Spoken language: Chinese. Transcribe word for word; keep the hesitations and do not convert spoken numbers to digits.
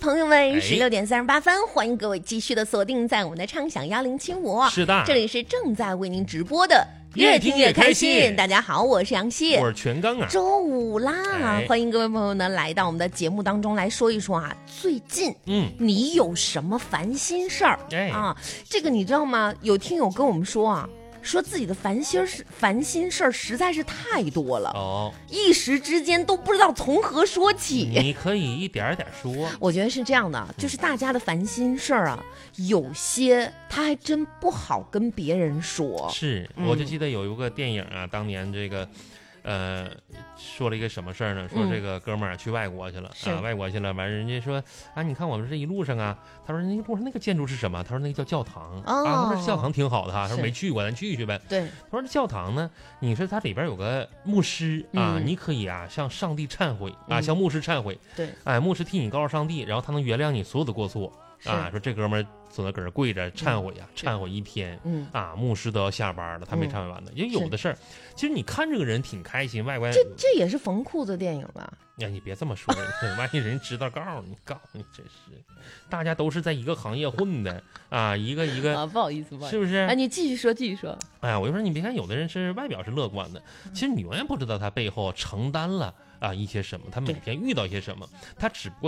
朋友们，十六点三十八分，欢迎各位继续的锁定在我们的畅享幺零七五， 是的， 这里是正在为您直播的。 越听越开心。 大家好，我是杨希， 我是全刚啊。 周五啦、 哎， 欢迎各位朋友呢来到我们的节目当中来说一说啊，最近嗯你有什么烦心事儿、 哎、 啊？这个你知道吗？有听友跟我们说啊，说自己的烦心事烦心事儿实在是太多了哦， 一时之间都不知道从何说起。 你可以一点点说。 我觉得是这样的，就是大家的烦心事儿啊，有些他还真不好跟别人说。 是，我就记得有一个电影啊，嗯、当年这个。呃，说了一个什么事儿呢？说这个哥们儿去外国去了、嗯、啊，外国去了，完人家说啊，你看我们这一路上啊，他说那一路上那个建筑是什么？他说那个叫教堂、哦、啊，他说教堂挺好的哈，他说没去过，咱去去呗。 对， 他说这教堂呢，你说它里边有个牧师啊、嗯，你可以啊向上帝忏悔啊，向牧师忏悔， 对， 哎，牧师替你告诉上帝，然后他能原谅你所有的过错啊。说这哥们儿坐那搁这跪着忏悔啊，忏悔一天，嗯啊，牧师都要下班了，他没忏悔完呢。也、嗯、有的事儿，其实你看这个人挺开心，外观这这也是缝裤子电影吧？ 呀，你别这么说，万一人知道告诉你，告诉你，真是，大家都是在一个行业混的啊，一个一个啊，不好意思，不好意思， 是不是？ 哎，你继续说，继续说。 哎呀，我就说你别看有的人是外表是乐观的，其实你永远不知道他背后承担了啊一些什么，他每天遇到一些什么，他只不过。